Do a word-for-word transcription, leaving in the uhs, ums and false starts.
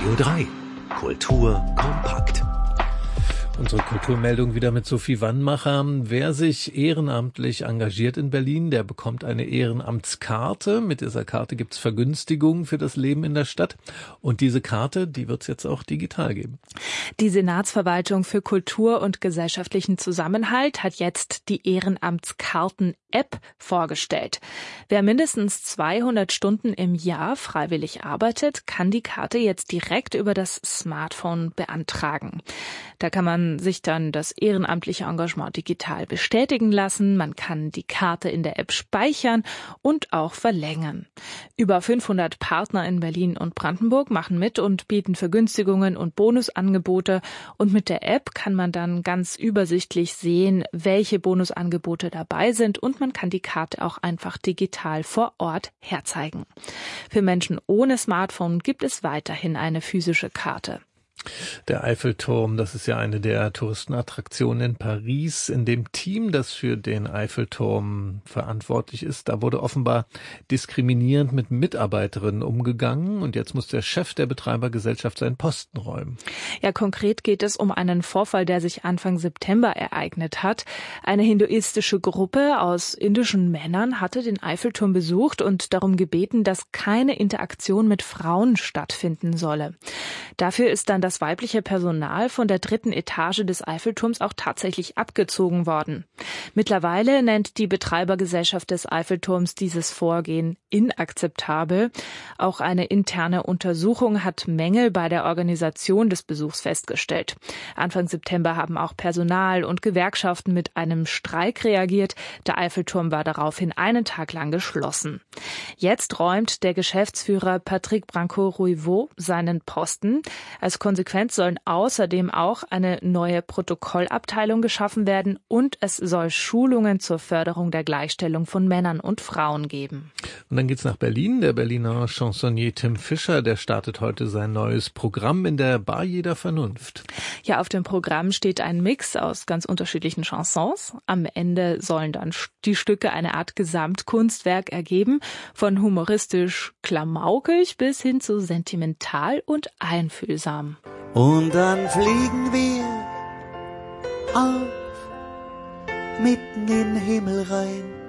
Radio drei. Kultur kompakt. Unsere Kulturmeldung wieder mit Sophie Wannmacher. Wer sich ehrenamtlich engagiert in Berlin, der bekommt eine Ehrenamtskarte. Mit dieser Karte gibt's Vergünstigungen für das Leben in der Stadt. Und diese Karte, die wird's jetzt auch digital geben. Die Senatsverwaltung für Kultur und gesellschaftlichen Zusammenhalt hat jetzt die Ehrenamtskarten-App vorgestellt. Wer mindestens zweihundert Stunden im Jahr freiwillig arbeitet, kann die Karte jetzt direkt über das Smartphone beantragen. Da kann man sich dann das ehrenamtliche Engagement digital bestätigen lassen. Man kann die Karte in der App speichern und auch verlängern. Über fünfhundert Partner in Berlin und Brandenburg machen mit und bieten Vergünstigungen und Bonusangebote. Und mit der App kann man dann ganz übersichtlich sehen, welche Bonusangebote dabei sind. Und man kann die Karte auch einfach digital vor Ort herzeigen. Für Menschen ohne Smartphone gibt es weiterhin eine physische Karte. Der Eiffelturm, das ist ja eine der Touristenattraktionen in Paris. In dem Team, das für den Eiffelturm verantwortlich ist, da wurde offenbar diskriminierend mit Mitarbeiterinnen umgegangen. Und jetzt muss der Chef der Betreibergesellschaft seinen Posten räumen. Ja, konkret geht es um einen Vorfall, der sich Anfang September ereignet hat. Eine hinduistische Gruppe aus indischen Männern hatte den Eiffelturm besucht und darum gebeten, dass keine Interaktion mit Frauen stattfinden solle. Dafür ist dann das weibliche Personal von der dritten Etage des Eiffelturms auch tatsächlich abgezogen worden. Mittlerweile nennt die Betreibergesellschaft des Eiffelturms dieses Vorgehen inakzeptabel. Auch eine interne Untersuchung hat Mängel bei der Organisation des Besuchs festgestellt. Anfang September haben auch Personal und Gewerkschaften mit einem Streik reagiert. Der Eiffelturm war daraufhin einen Tag lang geschlossen. Jetzt räumt der Geschäftsführer Patrick Branco-Rouivot seinen Posten. Als Konsequenz sollen außerdem auch eine neue Protokollabteilung geschaffen werden und es soll Schulungen zur Förderung der Gleichstellung von Männern und Frauen geben. Und dann geht's nach Berlin. Der Berliner Chansonnier Tim Fischer, der startet heute sein neues Programm in der Bar jeder Vernunft. Ja, auf dem Programm steht ein Mix aus ganz unterschiedlichen Chansons. Am Ende sollen dann die Stücke eine Art Gesamtkunstwerk ergeben, von humoristisch klamaukig bis hin zu sentimental und einfühlsam. Und dann fliegen wir auf, mitten in den Himmel rein.